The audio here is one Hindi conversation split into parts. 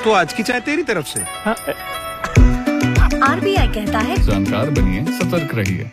तो आज की चाय तेरी तरफ से। आरबीआई कहता है जानकार बनिए, सतर्क रहिए।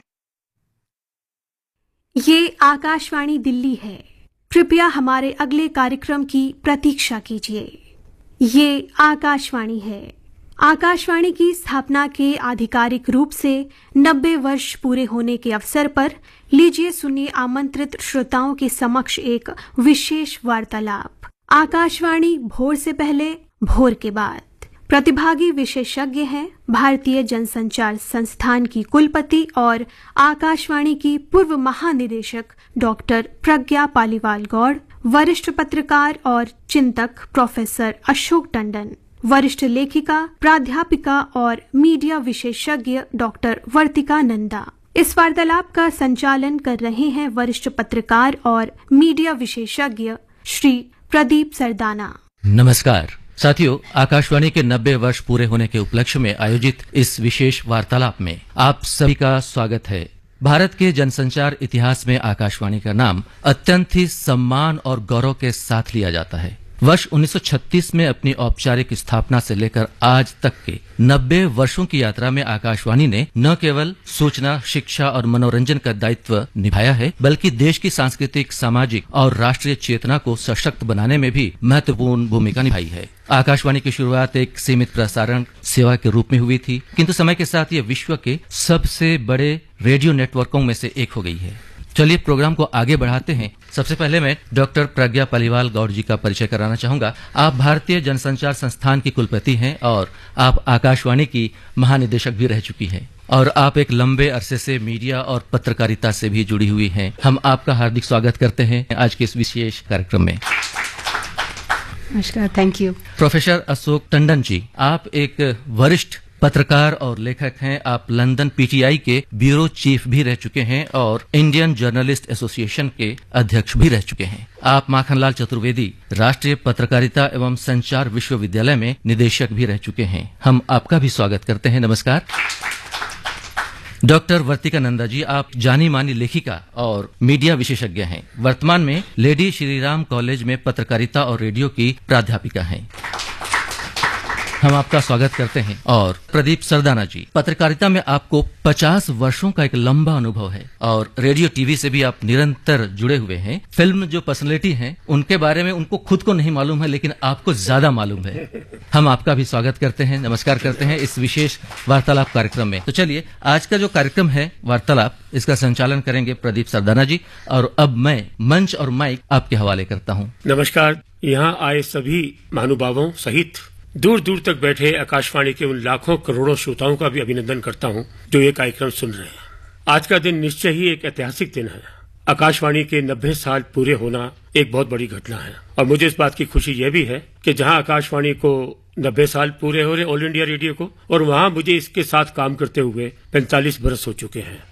ये आकाशवाणी दिल्ली है। कृपया हमारे अगले कार्यक्रम की प्रतीक्षा कीजिए। ये आकाशवाणी है। आकाशवाणी की स्थापना के आधिकारिक रूप से 90 वर्ष पूरे होने के अवसर पर लीजिए सुनिए आमंत्रित श्रोताओं के समक्ष एक विशेष वार्तालाप। आकाशवाणी भोर से पहले, भोर के बाद। प्रतिभागी विशेषज्ञ हैं भारतीय जनसंचार संस्थान की कुलपति और आकाशवाणी की पूर्व महानिदेशक डॉक्टर प्रज्ञा पालीवाल गौड़, वरिष्ठ पत्रकार और चिंतक प्रोफेसर अशोक टंडन, वरिष्ठ लेखिका, प्राध्यापिका और मीडिया विशेषज्ञ डॉक्टर वर्तिका नंदा। इस वार्तालाप का संचालन कर रहे हैं वरिष्ठ पत्रकार और मीडिया विशेषज्ञ श्री प्रदीप सरदाना। नमस्कार साथियों, आकाशवाणी के 90 वर्ष पूरे होने के उपलक्ष्य में आयोजित इस विशेष वार्तालाप में आप सभी का स्वागत है। भारत के जनसंचार इतिहास में आकाशवाणी का नाम अत्यंत ही सम्मान और गौरव के साथ लिया जाता है। वर्ष 1936 में अपनी औपचारिक स्थापना से लेकर आज तक के 90 वर्षों की यात्रा में आकाशवाणी ने न केवल सूचना, शिक्षा और मनोरंजन का दायित्व निभाया है, बल्कि देश की सांस्कृतिक, सामाजिक और राष्ट्रीय चेतना को सशक्त बनाने में भी महत्वपूर्ण भूमिका निभाई है। आकाशवाणी की शुरुआत एक सीमित प्रसारण सेवा के रूप में हुई थी, किंतु समय के साथ ये विश्व के सबसे बड़े रेडियो नेटवर्कों में से एक हो गई है। चलिए प्रोग्राम को आगे बढ़ाते हैं। सबसे पहले मैं डॉक्टर प्रज्ञा पालीवाल गौड़ जी का परिचय कराना चाहूंगा। आप भारतीय जनसंचार संस्थान की कुलपति हैं और आप आकाशवाणी की महानिदेशक भी रह चुकी हैं और आप एक लंबे अरसे से मीडिया और पत्रकारिता से भी जुड़ी हुई हैं। हम आपका हार्दिक स्वागत करते हैं आज के इस विशेष कार्यक्रम में। नमस्कार, thank you. Professor Ashok Tandon ji, आप एक वरिष्ठ पत्रकार और लेखक हैं। आप लंदन पीटीआई के ब्यूरो चीफ भी रह चुके हैं और इंडियन जर्नलिस्ट एसोसिएशन के अध्यक्ष भी रह चुके हैं। आप माखनलाल चतुर्वेदी राष्ट्रीय पत्रकारिता एवं संचार विश्वविद्यालय में निदेशक भी रह चुके हैं। हम आपका भी स्वागत करते हैं। नमस्कार। डॉक्टर वर्तिका नंदा जी, आप जानी मानी लेखिका और मीडिया विशेषज्ञ हैं। वर्तमान में लेडी श्रीराम कॉलेज में पत्रकारिता और रेडियो की प्राध्यापिका हैं। हम आपका स्वागत करते हैं। और प्रदीप सरदाना जी, पत्रकारिता में आपको 50 वर्षों का एक लंबा अनुभव है और रेडियो टीवी से भी आप निरंतर जुड़े हुए हैं। फिल्म जो पर्सनैलिटी हैं उनके बारे में उनको खुद को नहीं मालूम है, लेकिन आपको ज्यादा मालूम है। हम आपका भी स्वागत करते हैं, नमस्कार करते हैं इस विशेष वार्तालाप कार्यक्रम में। तो चलिए, आज का जो कार्यक्रम है वार्तालाप, इसका संचालन करेंगे प्रदीप सरदाना जी और अब मैं मंच और माइक आपके हवाले करता हूँ। नमस्कार। यहाँ आए सभी महानुभावों सहित दूर दूर तक बैठे आकाशवाणी के उन लाखों करोड़ों श्रोताओं का भी अभिनंदन करता हूं जो ये कार्यक्रम सुन रहे हैं। आज का दिन निश्चय ही एक ऐतिहासिक दिन है। आकाशवाणी के 90 साल पूरे होना एक बहुत बड़ी घटना है और मुझे इस बात की खुशी यह भी है कि जहां आकाशवाणी को 90 साल पूरे हो रहे ऑल इंडिया रेडियो को, और वहां मुझे इसके साथ काम करते हुए 45 बरस हो चुके हैं।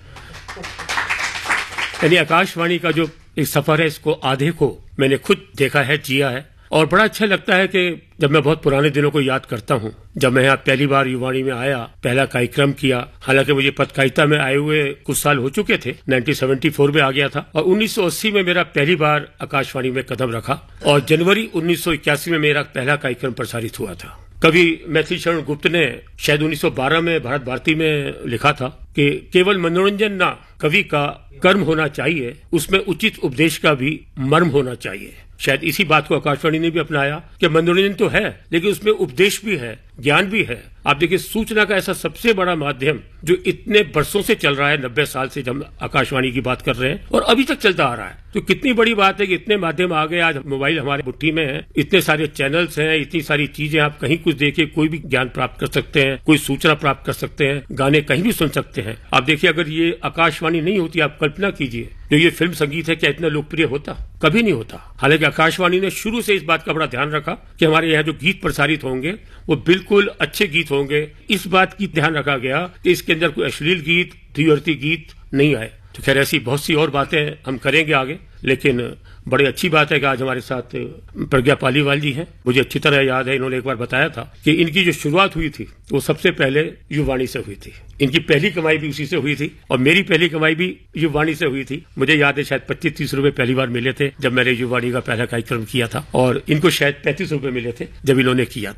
यानी आकाशवाणी का जो एक सफर है, इसको आधे को मैंने खुद देखा है, जिया है और बड़ा अच्छा लगता है कि जब मैं बहुत पुराने दिनों को याद करता हूँ, जब मैं यहाँ पहली बार युवाणी में आया, पहला कार्यक्रम किया। हालांकि मुझे पत्रकारिता में आए हुए कुछ साल हो चुके थे, 1974 में आ गया था और 1980 में मेरा पहली बार आकाशवाणी में कदम रखा और जनवरी 1981 में मेरा पहला कार्यक्रम प्रसारित हुआ था। कवि मैथिली शरण गुप्त ने शायद 1912 में भारत भारती में लिखा था कि केवल मनोरंजन ना, कवि का कर्म होना चाहिए, उसमें उचित उपदेश का भी मर्म होना चाहिए। शायद इसी बात को आकाशवाणी ने भी अपनाया कि मनोरंजन तो है लेकिन उसमें उपदेश भी है, ज्ञान भी है। आप देखिए, सूचना का ऐसा सबसे बड़ा माध्यम जो इतने वर्षों से चल रहा है, 90 साल से हम आकाशवाणी की बात कर रहे हैं और अभी तक चलता आ रहा है, तो कितनी बड़ी बात है कि इतने माध्यम आ गए। आज मोबाइल हमारे मुट्ठी में है, इतने सारे चैनल्स हैं, इतनी सारी चीजें, आप कहीं कुछ देखिए कोई भी ज्ञान प्राप्त कर सकते हैं, कोई सूचना प्राप्त कर सकते हैं, गाने कहीं भी सुन सकते हैं। आप देखिए, अगर ये आकाशवाणी नहीं होती, आप कल्पना कीजिए जो ये फिल्म संगीत है क्या इतना लोकप्रिय होता? कभी नहीं होता। हालांकि आकाशवाणी ने शुरू से इस बात का बड़ा ध्यान रखा कि हमारे यहाँ जो गीत प्रसारित होंगे वो बिल्कुल अच्छे गीत होंगे। इस बात की ध्यान रखा गया कि इसके अंदर कोई अश्लील गीत, द्विअर्थी गीत नहीं आए। तो खैर ऐसी बहुत सी और बातें हम करेंगे आगे, लेकिन बड़ी अच्छी बात है कि आज हमारे साथ प्रज्ञा पालीवाल जी हैं। मुझे अच्छी तरह याद है, इन्होंने एक बार बताया था कि इनकी जो शुरुआत हुई थी वो सबसे पहले युवाणी से हुई थी। इनकी पहली कमाई भी उसी से हुई थी और मेरी पहली कमाई भी युवाणी से हुई थी। मुझे याद है शायद 25-30 रुपए पहली बार मिले थे जब मैंने युवाणी का पहला कार्यक्रम किया था और इनको शायद 35 रुपए मिले थे जब इन्होंने किया था।